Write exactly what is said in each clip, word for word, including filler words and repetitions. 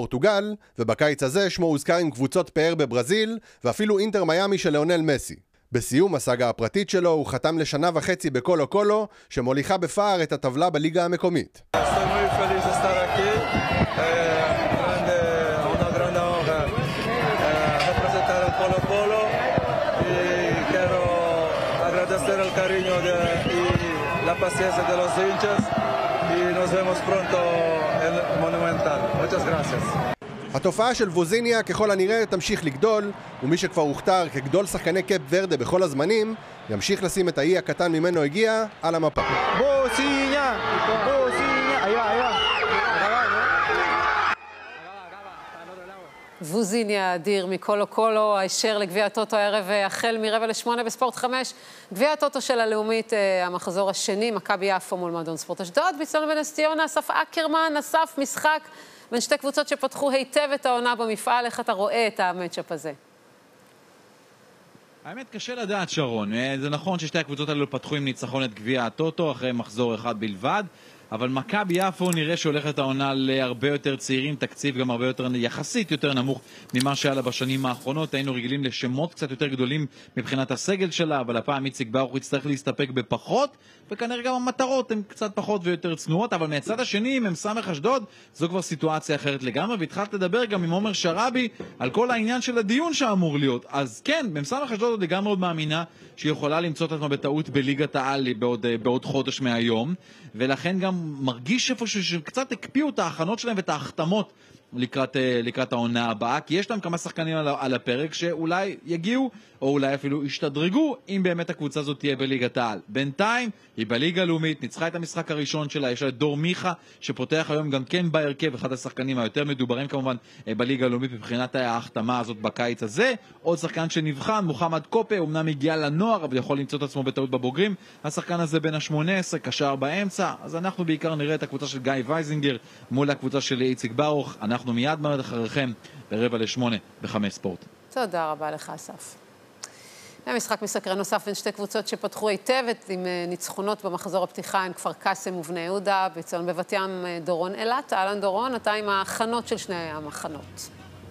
בפורטוגל, ובקיץ הזה שמו הוזכר עם קבוצות פאר בברזיל, ואפילו אינטר מיאמי של ליאונל מסי. בסיום הסאגה הפרטית שלו הוא חתם לשנה וחצי בקולו קולו, שמוליכה בפער את הטבלה בליגה המקומית. la paciencia de los hinchas y nos vemos pronto en Monumental. Muchas gracias. התופעה של ווזיניה ככל הנראה תמשיך לגדול, ומי שכבר הוכתר כגדול שחקני קאפ ורדה בכל הזמנים, ימשיך לשים את האי הקטן ממנו הגיע על המפה. ווזיניה! ווזיניה! היה, היה! ווזיניה אדיר מקולו קולו, הישר לגביע הטוטו הערב החל מרבע לשמונה בספורט חמש. גביע הטוטו של הלאומית, המחזור השני, מכבי יפו מול מועדון ספורט אשדוד. באצטדיון בנס ציונה, אסף אקרמן, אסף משחק בין שתי קבוצות שפתחו היטב את העונה במפעל. איך אתה רואה את המאצ'אפ הזה? האמת קשה לדעת, שרון. זה נכון ששתי הקבוצות האלו פתחו עם ניצחון את גביע הטוטו אחרי מחזור אחד בלבד, אבל מכבי יפו נראה שהולכת העונה להרבה יותר צעירים, תקציב גם הרבה יותר יחסית יותר נמוך ממה שהיה לה בשנים האחרונות. היינו רגילים לשמות קצת יותר גדולים מבחינת הסגל שלה, אבל הפעם איציק ברוך יצטרך להסתפק בפחות, וכנראה גם המטרות הן קצת פחות ויותר צנועות. אבל מהצד השני, עם סמך אשדוד, זו כבר סיטואציה אחרת לגמרי, והתחלת לדבר גם עם עומר שרבי על כל העניין של הדיון שאמור להיות. אז כן, במסמך אשדוד עוד לגמרי עוד מאמינה שהיא יכולה למצוא את עצמה בטעות בליגת העל בעוד, בעוד חודש מהיום, ולכן גם מרגיש איפשהו שקצת הקפיאו את ההכנות שלהם ואת ההחתמות לקראת, לקראת העונה הבאה, כי יש להם כמה שחקנים על, על הפרק שאולי יגיעו או אולי אפילו ישתדרגו אם באמת הקבוצה הזאת תהיה בליגת העל. בינתיים היא בליגה הלאומית, ניצחה את המשחק הראשון שלה, יש לה את דור מיכה שפותח היום גם כן בהרכב, אחד השחקנים היותר מדוברים כמובן בליגה הלאומית מבחינת ההחתמה הזאת בקיץ הזה. עוד שחקן שנבחן, מוחמד קופה, אמנם הגיע לנוער אבל יכול למצוא את עצמו בטעות בבוגרים. השחקן הזה בין ה-שמונה עשרה, קשר באמצע, אז אנחנו בעיקר נראה את הקבוצה של גיא וייזינגר מול הקבוצה של איציק ברוך. אנחנו מיד מיד אחריכם ברבע לשמונה בחמש ספורט. תודה רבה לך אסף. המשחק מסקרן נוסף בין שתי קבוצות שפתחו היטב עם ניצחונות במחזור הפתיחה, עם כפר קאסם ובני יהודה, באצטדיון בבת ים דורון אילת. אהלן דורון, אתה עם ההכנות של שני המחנות.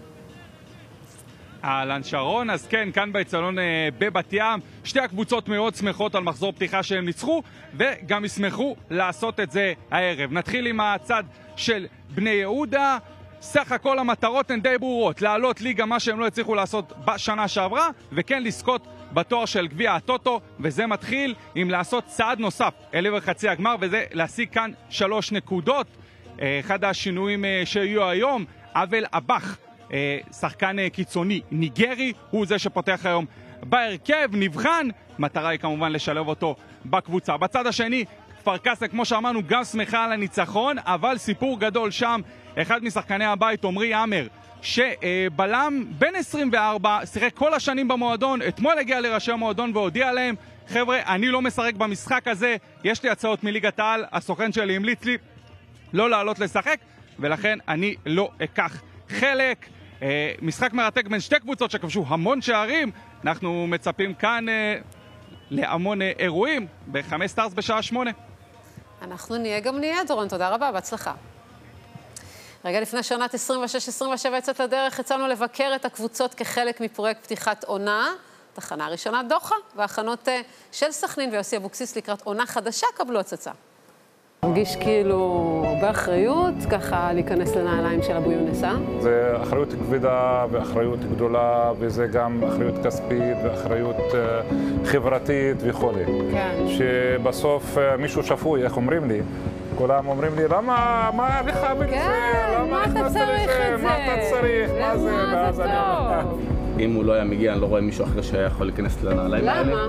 אהלן שרון, אז כן, כאן באצטדיון בבת ים, שתי הקבוצות מאוד שמחות על מחזור פתיחה שהם ניצחו, וגם ישמחו לעשות את זה הערב. נתחיל עם הצד של בני יהודה. סך הכל המטרות הן די ברורות, לעלות ליגה, מה שהם לא הצליחו לעשות בשנה שעברה, וכן לזכות בתואר של גביע הטוטו, וזה מתחיל עם לעשות צעד נוסף אל עבר חצי הגמר, וזה להשיג כאן שלוש נקודות. אחד השינויים שיהיו היום, אבל אבח, שחקן קיצוני ניגרי, הוא זה שפותח היום בהרכב, נבחן, מטרה היא כמובן לשלב אותו בקבוצה. בצד השני, כפר קאסם, כמו שאמרנו, גם שמחה על הניצחון, אבל סיפור גדול שם, אחד משחקני הבית, עומרי עמר, שבלם בן עשרים וארבע, שיחק כל השנים במועדון, אתמול הגיע לראשי המועדון והודיע להם, חבר'ה, אני לא משחק במשחק הזה, יש לי הצעות מליגת העל, הסוכן שלי המליץ לי לא לעלות לשחק, ולכן אני לא אקח חלק. אה, משחק מרתק בין שתי קבוצות שכבשו המון שערים, אנחנו מצפים כאן אה, להמון אה, אירועים, בחמש סטארס בשעה שמונה. אנחנו נהיה גם נהיה, דורון, תודה רבה, בהצלחה. רגע לפני שנת עשרים ושש עשרים ושבע יצאת לדרך, יצאנו לבקר את הקבוצות כחלק מפרויקט פתיחת עונה, תחנה ראשונה דוחה, והכנות של סכנין ויוסי אבוקסיס לקראת עונה חדשה קבלו הצצה. מרגיש כאילו באחריות, ככה להיכנס לנעליים של אבו יונס, אה? זה אחריות כבדה ואחריות גדולה, וזה גם אחריות כספית ואחריות חברתית וכו'. כן. שבסוף מישהו שפוי, איך אומרים לי? כולם אומרים לי, למה, מה לך בזה? למה נכנסת לזה? מה אתה צריך? מה זה? ואז אני אומר, אם הוא לא היה מגיע, אני לא רואה מישהו אחר שיכול להיכנס לנעליים האלה. למה?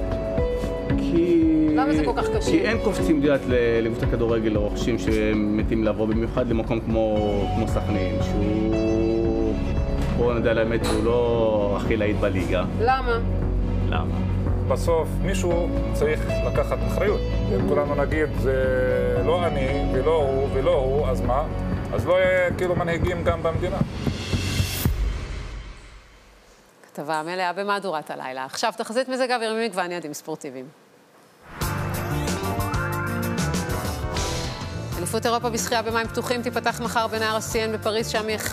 כי... למה זה כל כך קשה? כי אין קופצים דיעת לקבוצת כדורגל לרוכשים שמתים לבוא, במיוחד למקום כמו סכנין, שהוא... בואו נדע לאמת, הוא לא הכי להיט בליגה. למה? למה? בסוף מישהו צריך לקחת אחריות. אם כולנו נגיד, זה לא אני ולא הוא ולא הוא, אז מה? אז לא יהיה כאילו מנהיגים גם במדינה. כתבה מלאה במהדורת הלילה. עכשיו תחזית מזג האוויר ממגוון יעדים ספורטיביים. אליפות אירופה בשחייה במים פתוחים תיפתח מחר בנהר הסיין בפריז, שם יהיה